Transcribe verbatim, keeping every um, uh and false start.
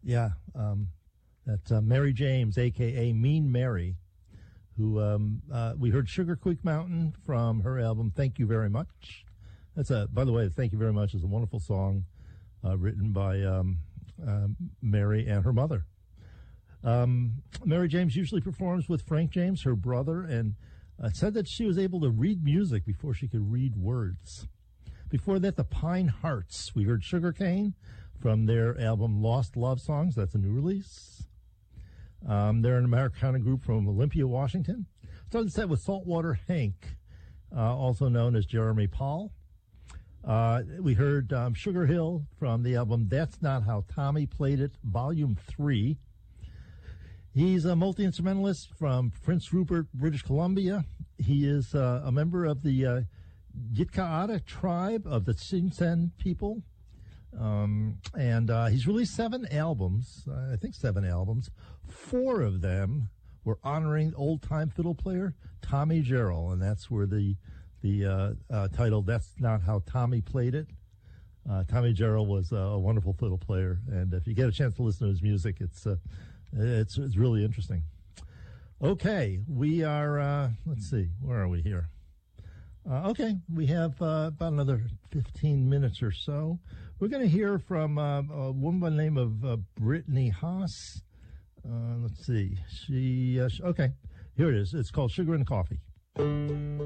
Yeah, um, that's uh, Mary James, a k a. Mean Mary, who um, uh, we heard Sugar Creek Mountain from her album Thank You Very Much. That's a, by the way, Thank You Very Much is a wonderful song uh, written by um, uh, Mary and her mother. Um, Mary James usually performs with Frank James, her brother, and uh, said that she was able to read music before she could read words. Before that, the Pine Hearts. We heard Sugarcane from their album Lost Love Songs. That's a new release. Um, they're an Americana group from Olympia, Washington. Started the set with Saltwater Hank, uh, also known as Jeremy Paul. Uh, we heard um, Sugar Hill from the album That's Not How Tommy Played It, Volume three. He's a multi-instrumentalist from Prince Rupert, British Columbia. He is uh, a member of the uh, Yitkaata tribe of the Tsimshian people. Um, and uh, he's released seven albums, uh, I think seven albums. Four of them were honoring old-time fiddle player Tommy Jarrell, and that's where the the uh, uh, title, That's Not How Tommy Played It. Uh, Tommy Jarrell was uh, a wonderful fiddle player, and if you get a chance to listen to his music, it's uh, it's, it's really interesting. Okay, we are, uh, let's see, where are we here? Uh, okay, we have uh, about another fifteen minutes or so. We're going to hear from uh, a woman by the name of uh, Brittany Haas. Uh, let's see. She, uh, sh- okay, here it is. It's called Sugar and Coffee.